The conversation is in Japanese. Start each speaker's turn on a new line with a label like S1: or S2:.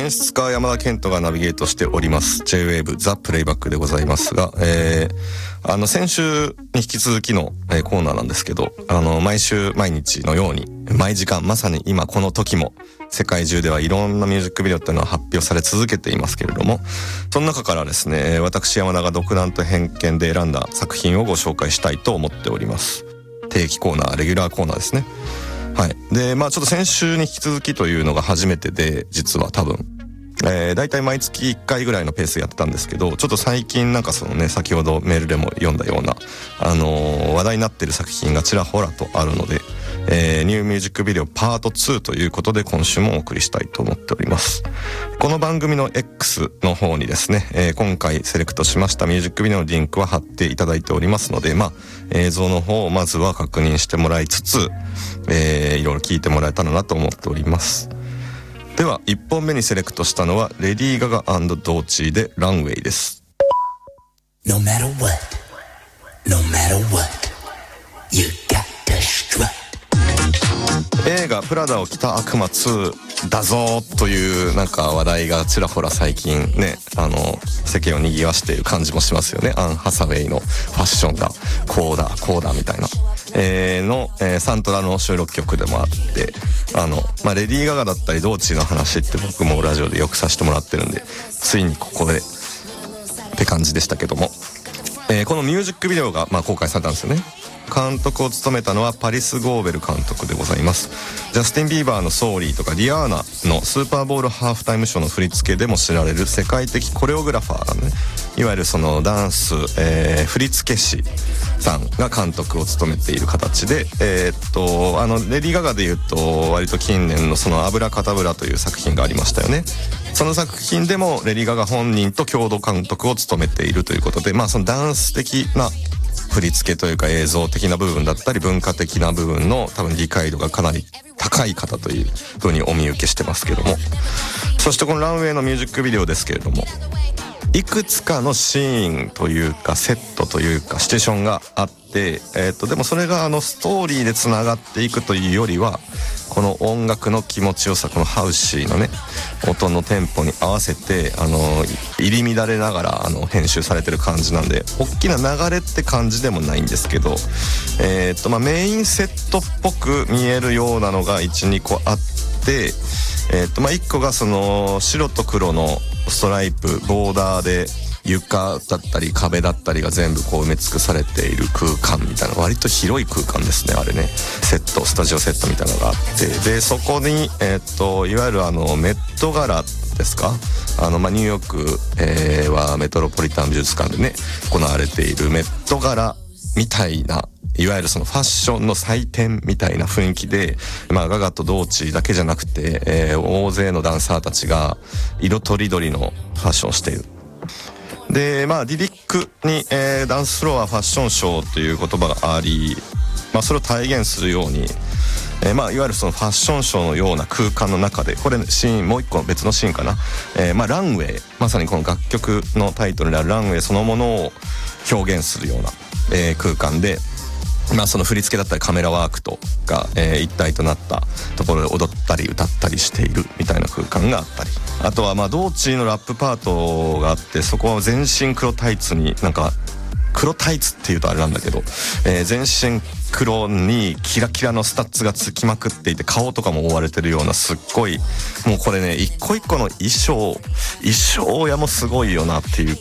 S1: 演出家山田健人がナビゲートしております J-Wave ザ・プレイバックでございますが、先週に引き続きの、コーナーなんですけど、毎週毎日のように毎時間まさに今この時も世界中ではいろんなミュージックビデオっていうのは発表され続けていますけれども、その中からですね、私山田が独断と偏見で選んだ作品をご紹介したいと思っております。定期コーナー、レギュラーコーナーですね。はい。で、ちょっと先週に引き続きというのが初めてで、実は多分、だいたい毎月1回ぐらいのペースやってたんですけど、ちょっと最近なんかそのね、先ほどメールでも読んだような、話題になってる作品がちらほらとあるので、ニューミュージックビデオパート2ということで今週もお送りしたいと思っております。この番組の X の方にですね、今回セレクトしましたミュージックビデオのリンクは貼っていただいておりますので、映像の方をまずは確認してもらいつつ、いろいろ聞いてもらえたらなと思っております。では1本目にセレクトしたのはレディー・ガガ&ドーチーでランウェイです。
S2: No matter what, no matter what, you got to strut。
S1: 映画プラダを着た悪魔2だぞというなんか話題がちらほら最近ね、世間を賑わしている感じもしますよね。アン・ハサウェイのファッションだこうだみたいな、サントラの収録曲でもあって、レディー・ガガだったりドーチーの話って僕もラジオでよくさせてもらってるんで、ついにここでって感じでしたけども、このミュージックビデオが公開されたんですよね。監督を務めたのはパリス・ゴーベル監督でございます。ジャスティン・ビーバーのソーリーとかディアーナのスーパーボールハーフタイムショーの振り付けでも知られる世界的コレオグラファーなんでね、いわゆるそのダンス、振付師さんが監督を務めている形で、レディー・ガガでいうと割と近年のそのアブラカタブラという作品がありましたよね。その作品でもレディー・ガガ本人と共同監督を務めているということで、そのダンス的な振り付けというか映像的な部分だったり文化的な部分の多分理解度がかなり高い方という風にお見受けしてますけども、そしてこのランウェイのミュージックビデオですけれども、いくつかのシーンというかセットというかシチュエーションがあって、でもそれがストーリーでつながっていくというよりは、この音楽の気持ちよさ、このハウシーのね音のテンポに合わせて入り乱れながら編集されてる感じなんで、大きな流れって感じでもないんですけど、メインセットっぽく見えるようなのが 1,2 個あって、1個がその白と黒のストライプボーダーで床だったり壁だったりが全部こう埋め尽くされている空間みたいな、割と広い空間ですね、あれね。スタジオセットみたいなのがあって、でそこにいわゆるメットガラですか、ニューヨーク、はメトロポリタン美術館でね行われているメットガラみたいな、いわゆるそのファッションの祭典みたいな雰囲気で、ガガとドーチーだけじゃなくて、大勢のダンサーたちが色とりどりのファッションをしている。でリリックに、ダンスフロアファッションショーという言葉があり、それを体現するように、いわゆるそのファッションショーのような空間の中で、これシーンもう一個別のシーンかな、ランウェイ、まさにこの楽曲のタイトルであるランウェイそのものを表現するような、空間で、その振り付けだったりカメラワークとが、一体となったところで踊ったり歌ったりしているみたいな空間があったり、あとはドーチーのラップパートがあって、そこは全身黒タイツに、なんか黒タイツっていうとあれなんだけど、全身黒にキラキラのスタッツがつきまくっていて、顔とかも覆われてるような、すっごいもうこれね、一個一個の衣装やもすごいよなっていう